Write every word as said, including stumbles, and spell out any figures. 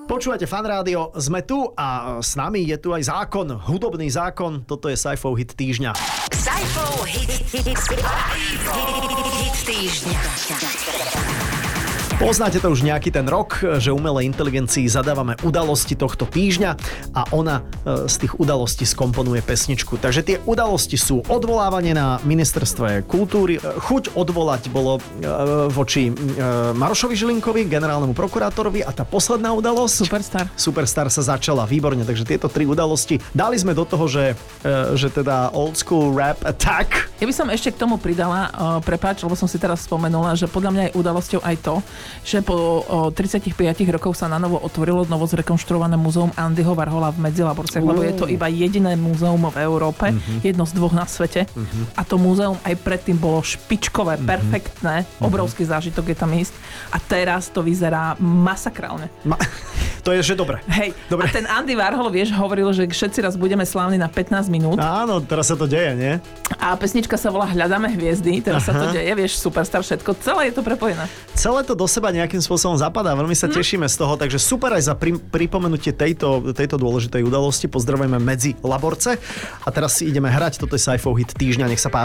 Počúvate Fan Rádio, sme tu a s nami je tu aj zákon, hudobný zákon. Toto je Saifov hit týždňa. Saifov hit, hit, hit, hit týždňa. Poznáte to už nejaký ten rok, že umelej inteligencii zadávame udalosti tohto týždňa a ona z tých udalostí skomponuje pesničku. Takže tie udalosti sú odvolávanie na ministerstve kultúry. Chuť odvolať bolo voči Marošovi Žilinkovi, generálnemu prokurátorovi, a tá posledná udalosť... Superstar. Superstar sa začala, výborne. Takže tieto tri udalosti dali sme do toho, že, že teda old school rap attack. Ja by som ešte k tomu pridala, prepáč, lebo som si teraz spomenula, že podľa mňa je udalosťou aj to, že po tridsiatich piatich rokoch sa na novo otvorilo novo zrekonštruované múzeum Andyho Warhola v Medzilaborciach, lebo je to iba jediné múzeum v Európe, uh-huh. jedno z dvoch na svete. Uh-huh. A to múzeum aj predtým bolo špičkové, uh-huh. perfektné, obrovský zážitok je tam ísť. A teraz to vyzerá masakrálne. Ma- to je, že dobre. Hej, dobre. A ten Andy Warhol, vieš, hovoril, že všetci raz budeme slávni na pätnásť minút. Áno, teraz sa to deje, nie? A pesnička sa volá Hľadáme hviezdy, teraz Aha. sa to deje, vieš, Superstar, všetko, celé je to prepojené. Celé to do seba nejakým spôsobom zapadá, veľmi sa tešíme z toho, takže super aj za pri, pripomenutie tejto, tejto dôležitej udalosti. Pozdravujeme Medzi Laborce a teraz si ideme hrať, toto je Saifov hit týždňa, nech sa páči.